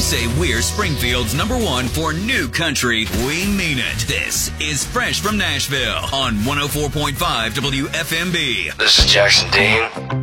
say we're Springfield's #1 for new country, we mean it. This is Fresh from Nashville on 104.5 WFMB. This is Jackson Dean.